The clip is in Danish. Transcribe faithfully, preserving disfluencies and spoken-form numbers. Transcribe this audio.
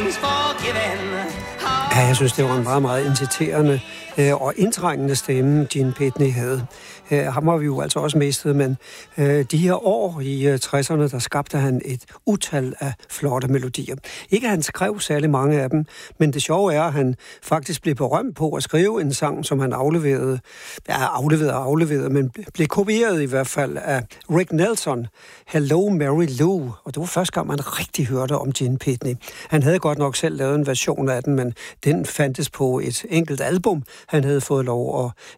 everything's forgiven. Ja, jeg synes, det var en meget, meget inciterende øh, og indtrængende stemme, Gene Pitney havde. Øh, ham har vi jo altså også mistet, men øh, de her år i øh, tresserne, der skabte han et utal af flotte melodier. Ikke at han skrev særlig mange af dem, men det sjove er, at han faktisk blev berømt på at skrive en sang, som han afleverede, ja, afleverede og afleverede, men blev kopieret i hvert fald af Rick Nelson, Hello Mary Lou, og det var første gang, man rigtig hørte om Gene Pitney. Han havde godt nok selv lavet en version af den, men den fandtes på et enkelt album, han havde fået lov at